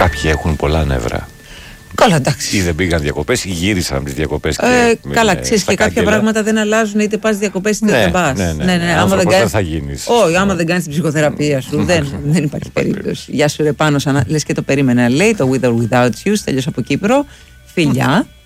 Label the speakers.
Speaker 1: Κάποιοι έχουν πολλά νεύρα.
Speaker 2: Καλά, εντάξει.
Speaker 1: Ή δεν πήγαν διακοπές ή γύρισαν από τις διακοπές.
Speaker 2: Καλά, ξέρεις και κάποια πράγματα δεν αλλάζουν, είτε πας διακοπές είτε δεν πας.
Speaker 1: Ναι.
Speaker 2: Άμα
Speaker 1: δεν θα γίνεις.
Speaker 2: Όχι, άμα δεν κάνεις την ψυχοθεραπεία σου, δεν υπάρχει περίπτωση. Γεια σου, ρε Πάνο, λες και το περίμενα. Λέει το With or Without You, τέλειος από Κύπρο. Φιλιά.